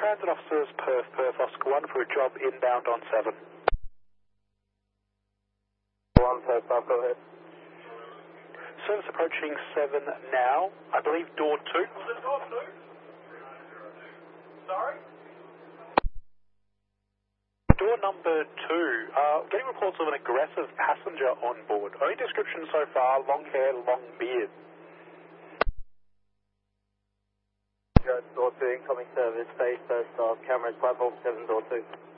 Transit officers, Perth, Oscar 1 for a job inbound on 7. 1 Perth, go ahead. Service approaching 7 now. I believe door 2. Was it door 2? Sorry? Door number 2. Getting reports of an aggressive passenger on board. Only description so far, long hair, long beard. Door 2, incoming service, base, first off, cameras 547, door 2.